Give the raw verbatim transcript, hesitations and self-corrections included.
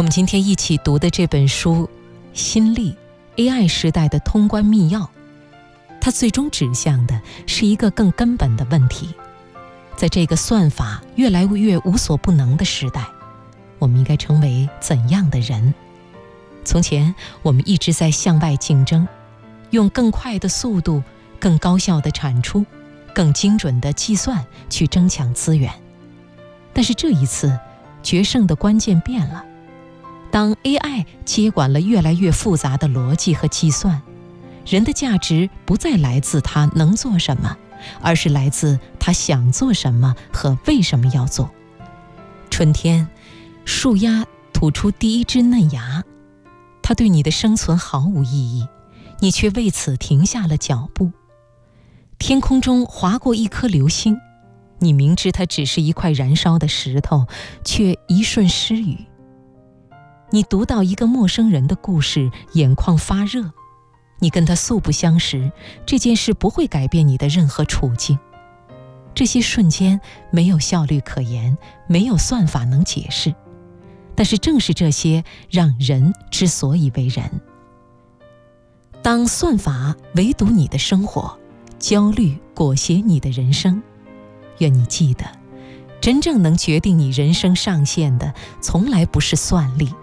我们今天一起读的这本书《新力 A I 时代的通关密钥》，它最终指向的是一个更根本的问题。在这个算法越来越无所不能的时代，我们应该成为怎样的人？从前我们一直在向外竞争，用更快的速度、更高效的产出、更精准的计算去争抢资源。但是这一次，决胜的关键变了。当 A I 接管了越来越复杂的逻辑和计算，人的价值不再来自他能做什么，而是来自他想做什么和为什么要做。春天，树丫吐出第一只嫩芽，它对你的生存毫无意义，你却为此停下了脚步。天空中划过一颗流星，你明知它只是一块燃烧的石头，却一瞬失语。你读到一个陌生人的故事，眼眶发热，你跟他素不相识，这件事不会改变你的任何处境。这些瞬间没有效率可言，没有算法能解释，但是正是这些让人之所以为人。当算法围堵你的生活，焦虑裹挟你的人生，愿你记得，真正能决定你人生上限的，从来不是算力，